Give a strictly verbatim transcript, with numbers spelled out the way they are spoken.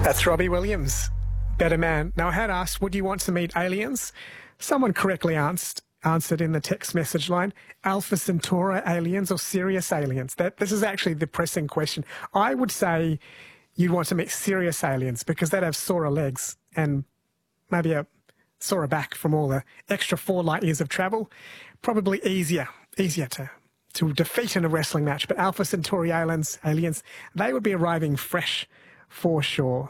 That's Robbie Williams, Better Man. Now, I had asked, would you want to meet aliens? Someone correctly answered, answered in the text message line, Alpha Centauri aliens or Sirius aliens. That This is actually the pressing question. I would say you'd want to meet Sirius aliens because they'd have soarer legs and maybe a soarer back from all the extra four light years of travel. Probably easier, easier to, to defeat in a wrestling match. But Alpha Centauri aliens, aliens, they would be arriving fresh for sure.